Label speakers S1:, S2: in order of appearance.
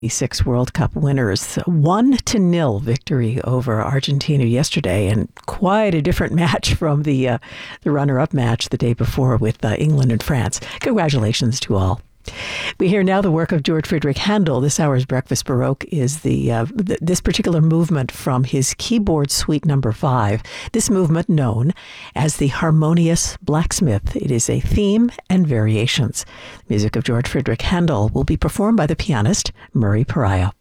S1: Six World Cup winners. 1-0 victory over Argentina yesterday, and quite a different match from the runner-up match the day before with England and France. Congratulations to all. We hear now the work of George Friedrich Handel. This hour's Breakfast Baroque is this particular movement from his keyboard suite number 5. This movement known as the Harmonious Blacksmith. It is a theme and variations. Music of George Friedrich Handel will be performed by the pianist Murray Pariah.